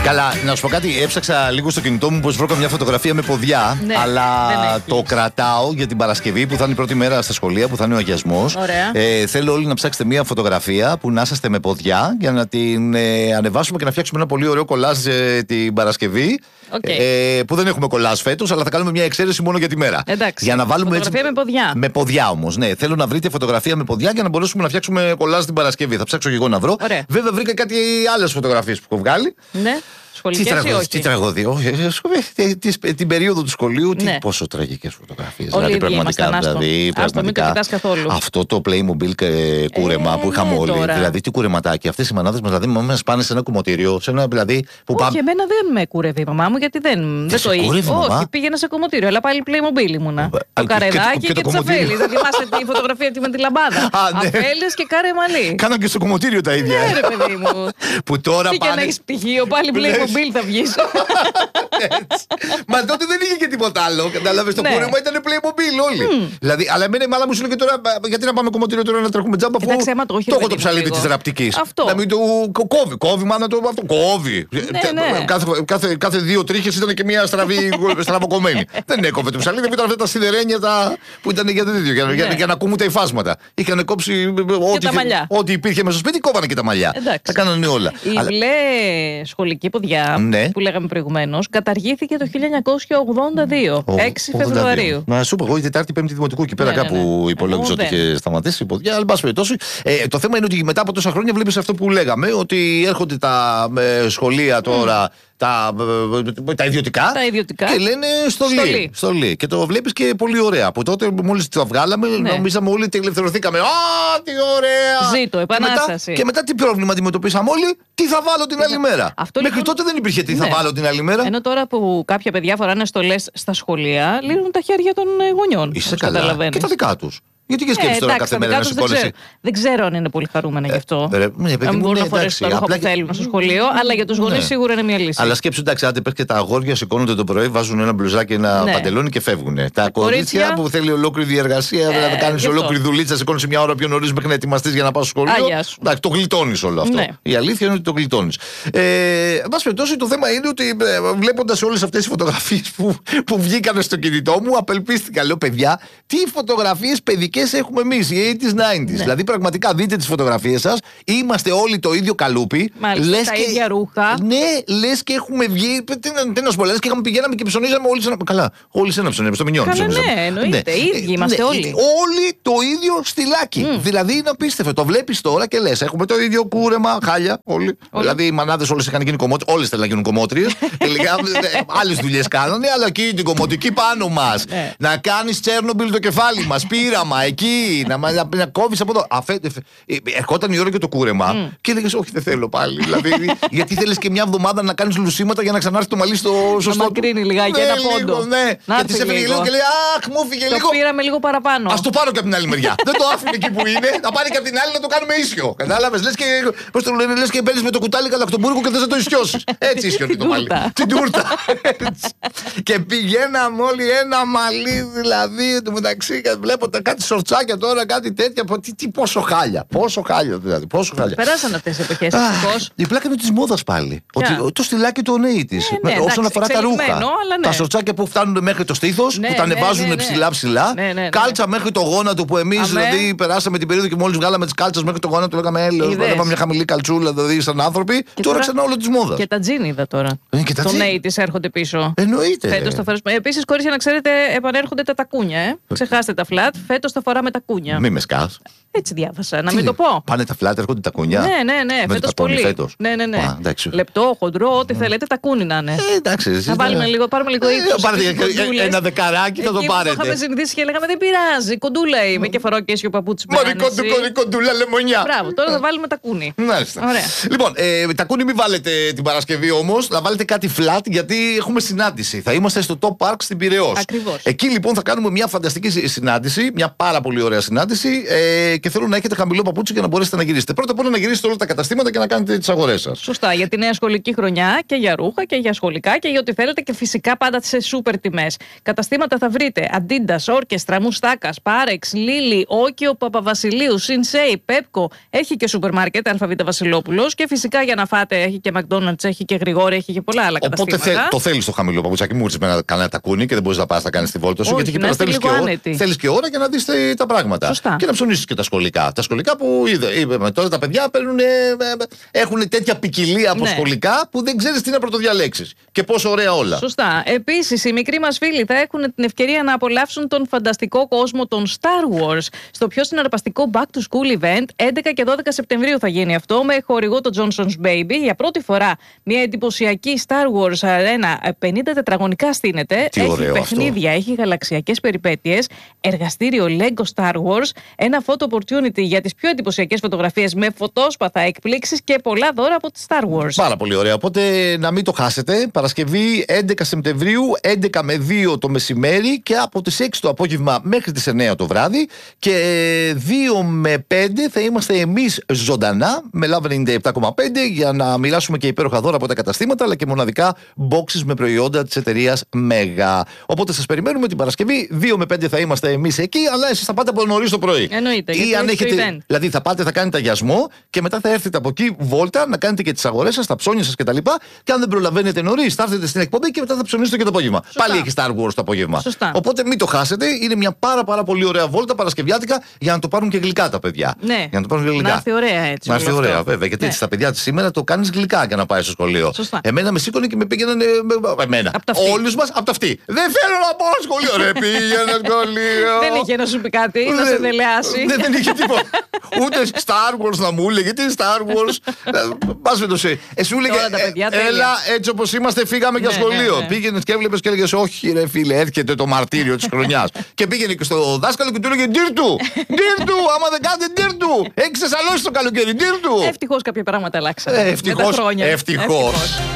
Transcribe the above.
Καλά, να σου πω κάτι. Έψαξα λίγο στο κινητό μου πως βρήκα μια φωτογραφία με ποδιά. Ναι, αλλά δεν το κρατάω για την Παρασκευή που θα είναι η πρώτη μέρα στα σχολεία, που θα είναι ο αγιασμός. Θέλω όλοι να ψάξετε μια φωτογραφία που να είσαστε με ποδιά για να την ανεβάσουμε και να φτιάξουμε ένα πολύ ωραίο κολλάζ την Παρασκευή. Που δεν έχουμε κολλάζ φέτος, αλλά θα κάνουμε μια εξαίρεση μόνο για τη μέρα. Εντάξει. Για να βάλουμε φωτογραφία με ποδιά. Με ποδιά όμως, ναι. Θέλω να βρείτε φωτογραφία με ποδιά για να μπορέσουμε να φτιάξουμε κολλάζ την Παρασκευή. Θα ψάξω και εγώ να βρω. Ωραία. Βέβαια, βρήκα κάτι άλλες φωτογραφίες που έχω βγάλει. Ναι. Τι τραγωδία, την περίοδο του σχολείου, πόσο τραγικές φωτογραφίες. Δηλαδή, πραγματικά. Αυτό το Playmobil κούρεμα που είχαμε όλοι. Δηλαδή, τι κουρεματάκι. Αυτές οι μανάδες μας, δηλαδή, μας πάνε σε ένα κομμωτήριο. Όχι, εμένα δεν με κούρευε η μαμά μου, γιατί δεν το είχε. Όχι, πήγαινα σε κομμωτήριο, αλλά πάλι Playmobil ήμουνα. Το καρεδάκι και τις αφέλες. Δεν θυμάστε τη φωτογραφία με τη λαμπάδα. Αφέλες και κάρε μαλλί. Κάναν και στο κομμωτήριο τα ίδια. Ναι, ρε παιδί μου. Που τώρα πάνε. Και να έχει πτυχίο, πάλι Playmobil θα βγεις. Μα τότε δεν είχε και τίποτα άλλο. Κατάλαβες, το κούρεμα ήταν Playmobil όλοι. Δηλαδή, αλλά εμένα η μάνα μου σου λέει και τώρα, γιατί να πάμε κομμωτήριο τώρα να τρέχουμε τζάμπα, αφού το έχω το ψαλίδι της ραπτικής. Να μην το κόβει, μάνα το αυτό. Κόβει. Κάθε δύο τρίχες ήταν και μια στραβοκομμένη. Δεν έκοβε το ψαλίδι, ήταν αυτά τα σιδερένια που ήταν για το ίδιο, για να ακούμε τα υφάσματα. Είχαν κόψει ό,τι υπήρχε μέσα στο σπίτι, κόβανε και τα μαλλιά. Τα κάνανε όλα. Η μπλε σχολική ποδιά που λέγαμε προηγουμένως καταργήθηκε το 1982, 6 Φεβρουαρίου. Να σου πω, εγώ η Τετάρτη Πέμπτη Δημοτικού εκεί πέρα κάπου υπολόγιζα ότι είχε σταματήσει η ποδιά. Αλλά εν πάση περιπτώσει, το θέμα είναι ότι μετά από τόσα χρόνια βλέπεις αυτό που λέγαμε, ότι έρχονται τα σχολεία τώρα. Τα ιδιωτικά και λένε στολή. Και το βλέπεις και πολύ ωραία. Από τότε μόλις το βγάλαμε, νομίζαμε όλοι ότι ελευθερωθήκαμε. Α, τι ωραία! Ζήτω, επανάσταση. Και μετά τι πρόβλημα αντιμετωπίσαμε όλοι, τι θα βάλω την άλλη μέρα. Μέχρι τότε δεν υπήρχε τι θα βάλω την άλλη μέρα. Ενώ τώρα που κάποια παιδιά φοράνε στολές στα σχολεία, λύνουν τα χέρια των γονιών. Είσαι καλά. Και τα δικά τους. Γιατί και σκέψεις τώρα κάθε μέρα να σηκώνεσαι. Δεν ξέρω αν είναι πολύ χαρούμενα γι' αυτό. Αν μπορούν να φορέσουν τα ρούχα που θέλουν στο σχολείο, αλλά για τους γονείς σίγουρα είναι μια λύση. Αλλά σκέψου, εντάξει, άντε πες και τα αγόρια σηκώνονται το πρωί, βάζουν ένα μπλουζάκι, ένα παντελόνι και φεύγουν. Τα κορίτσια που θέλει ολόκληρη διεργασία, δηλαδή κάνει ολόκληρη δουλίτσα, σηκώνει μια ώρα πιο νωρίς μέχρι να ετοιμαστεί για να πας στο σχολείο. Εντάξει, το γλιτώνεις όλο αυτό. Η αλήθεια είναι ότι το γλιτώνεις. Εν πάση περιπτώσει, το θέμα είναι ότι βλέποντας όλες αυτές τις φωτογραφίες που βγήκαν στο κινητό μου, απελπίστηκα. Λέω, παιδιά, τι φωτογραφίες παιδικές έχουμε εμείς, οι 80s, 90s. Δηλαδή, πραγματικά δείτε τις φωτογραφίες σας. Είμαστε όλοι το ίδιο καλούπι. Μάλιστα, τα ίδια ρούχα. Ναι, λες και έχουμε βγει. Τι να σου πω, λες και πηγαίναμε και ψωνίζαμε όλοι σε ένα. Καλά, όλοι σε ένα ψωνίζαμε, στο Μινιόν. Ναι, εννοείται. Οι ίδιοι είμαστε όλοι. Όλοι το ίδιο στυλάκι. Δηλαδή, είναι απίστευτο. Το βλέπεις τώρα και λες, έχουμε το ίδιο κούρεμα, χάλια. Όλοι. Δηλαδή, οι μανάδες όλες είχαν γίνει κομμότριες. Όλες θέλουν να γίνουν κομμότριες. Τελικά άλλες δουλειές κάνανε, αλλά εκεί την κομμωτική πάνω μας. Να κάνεις Τσέρνομπιλ το κεφάλι μας, πείραμα εκεί, να κόβεις από εδώ. Ερχόταν η ώρα και το κούρεμα και έλεγες, όχι, δεν θέλω πάλι. Δηλαδή, γιατί θέλεις και μια εβδομάδα να κάνεις λουσίματα για να ξανάρθει το μαλλί στο σωστό. Να μακρύνει λιγάκι ένα πόντο. Ναι, και της έφυγε λίγο και λέει, αχ, μου έφυγε λίγο. Το πήραμε λίγο παραπάνω. Ας το πάρω και από την άλλη μεριά. Δεν το άφηνε εκεί που είναι, να πάρει και από την άλλη να το κάνουμε ίσιο. Κατάλαβες, λες και, πώς το λένε, λες και παίρνεις με το κουτάλι γαλακτομπούργκο και θες να το ισιώσεις. Έτσι ισιώνει το μαλλί. Την τούρτα. Και πηγαίναμε όλοι ένα μαλλί, δηλαδή, εντωμεταξύ, βλέπω κάτι σορτσάκια τώρα, κάτι τέτοια. Πόσο χάλια. Πόσο χάλια δηλαδή. Περάσαν αυτές τις εποχές. Η πλάκα είναι της μόδας πάλι. Το στυλάκι του ονέη της. Όσον αφορά τα ρούχα. Τα σορτσάκια που φτάνουν μέχρι το στήθος, που τα ανεβάζουν ψηλά. Κάλτσα μέχρι το γόνατο που εμείς δηλαδή περάσαμε την περίοδο και μόλις βγάλαμε τις κάλτσες μέχρι το γόνατο, λέγαμε έλεος. Μια χαμηλή καλτσούλα δηλαδή σαν άνθρωποι. Τώρα ξανά όλο της μόδας. Και τα τζιν είδα τώρα. Το νέι της έρχονται πίσω. Εννοείται. Επίσης, κορίτσια, να ξέρετε, επανέρχονται τα τακούνια. Ξεχάστε τα φλατ. Φέτος θα φοράμε τακούνια. Μη με σκάς. Έτσι διάβασα, να μην το πω. Πάνε τα φλάτ, έρχονται τα κούνια. Ναι, φέτος πολύ. Ναι. Λεπτό, χοντρό, ό,τι θέλετε, τα κούνι να είναι. Εντάξει, θα πάρουμε λίγο 20. Ένα δεκαράκι θα το πάρετε. Είχαμε συνηθίσει και λέγαμε δεν πειράζει. Κοντούλα είμαι και φοράω και ίσιο παπούτσι. Κοντούλα λεμονιά. Μπράβο, τώρα θα βάλουμε τα κούνι. Λοιπόν, τα κούνι μην βάλετε την Παρασκευή όμως, να βάλετε κάτι φλάτ γιατί έχουμε συνάντηση. Θα είμαστε στο Top Park στην Πειραιώς. Ακριβώς. Εκεί λοιπόν θα κάνουμε μια φανταστική συνάντηση, μια πάρα πολύ ωραία συνάντηση. Και και θέλω να έχετε χαμηλό παπούτσι για να μπορέσετε να γυρίσετε. Πρώτα απ' όλα να γυρίσετε όλα τα καταστήματα και να κάνετε τις αγορές σας. Σωστά, για τη νέα σχολική χρονιά και για ρούχα και για σχολικά και για ό,τι θέλετε και φυσικά πάντα σε σούπερ τιμές. Καταστήματα θα βρείτε Adidas, Όρκεστρα, Μουστάκας, Πάρεξ, Λίλι, Όκιο, Παπαβασιλείου, Σινσέι, Πέπκο. Έχει και σούπερ μάρκετ, ΑΒ Βασιλόπουλος και φυσικά για να φάτε έχει και McDonald's, έχει και Γρηγόρη, έχει και πολλά άλλα καταστήματα. Οπότε το θέλεις το χαμηλό παπουτσάκι, μου ήρθε με κανένα τακούνι και δεν μπορείς να πας να κάνεις τη βόλτα σου. Γιατί εκεί πέρα θέλεις και ώρα για να δεις τα πράγματα. Σωστά. Και να ψωνίσεις και τα σχολικά. Τα σχολικά που είδαμε τώρα τα παιδιά έχουν τέτοια ποικιλία από σχολικά που δεν ξέρεις τι να πρωτοδιαλέξεις. Και πόσο ωραία όλα. Σωστά. Επίσης, οι μικροί μας φίλοι θα έχουν την ευκαιρία να απολαύσουν τον φανταστικό κόσμο των Star Wars στο πιο συναρπαστικό Back to School event. 11 και 12 Σεπτεμβρίου θα γίνει αυτό με χορηγό το Johnson's Baby. Για πρώτη φορά μια εντυπωσιακή Star Wars Arena 50 τετραγωνικά στείνεται. Έχει παιχνίδια, έχει γαλαξιακές περιπέτειες, εργαστήριο Lego Star Wars, ένα photo opportunity για τις πιο εντυπωσιακές φωτογραφίες με φωτόσπαθα, εκπλήξεις και πολλά δώρα από τη Star Wars. Πάρα πολύ ωραία. Οπότε να μην το χάσετε. Παρασκευή 11 Σεπτεμβρίου, 11 με 2 το μεσημέρι και από τις 6 το απόγευμα μέχρι τις 9 το βράδυ. Και 2 με 5 θα είμαστε εμείς ζωντανά με Love 97,5 για να μοιράσουμε και υπέροχα δώρα από τα καταστήματα αλλά και μοναδικά boxes με προϊόντα της εταιρείας Mega. Οπότε σας περιμένουμε την Παρασκευή. 2 με 5 θα είμαστε εμείς εκεί, αλλά εσείς θα πάτε από νωρίς το πρωί. Εννοείται. Ή αν έχετε. Δηλαδή θα πάτε, θα κάνετε αγιασμό και μετά θα έρθετε από εκεί βόλτα να κάνετε και τις αγορές σας, τα ψώνια σας κτλ. Και αν δεν προλαβαίνετε νωρίς, θα έρθετε στην εκπομπή και μετά θα ψωνίσετε και το απόγευμα. Σωστά. Πάλι έχει Star Wars το απόγευμα. Σωστά. Οπότε μην το χάσετε. Είναι μια πάρα πολύ ωραία βόλτα παρασκευιάτικα για να το πάρουν και γλυκά τα παιδιά. Ναι. Για να το πάρουν και γλυκά. Να έρθει ωραία έτσι. Να έρθει ωραία, βέβαια. Γιατί έτσι τα παιδιά τη σήμερα το κάνεις γλυκά για να πάει στο σχολείο. Σωστά. Εμένα με σήκωνε και με πήγαιναν. Εμένα. Όλους μας από τα αυτή. Δεν θέλω να πάω σχολείο. Ρε πήγαινε σχολείο. Δεν είχε να σου πει κάτι, να σε δελεάσει. Δεν είχε τίποτα. Ούτε Star Wars να μου έλεγε. Τι Star Wars. Πας με το σε. Εσύ μου έλεγε. Έλα έτσι όπως είμαστε, φύγαμε για σχολείο. Πήγαινε και έβλεπε και έλεγε όχι, ρε φίλε, έρχεται το μαρτύριο τη χρονιά. Και πήγαινε και στο δάσκαλο και του έλεγε Ντύρτου! Ντύρτου! Άμα δεν κάνετε Ντύρτου! Έχει ξεσαλώσει το καλοκαίρι, Ντύρτου! Ευτυχώς κάποια πράγματα αλλάξαν. Ευτυχώς.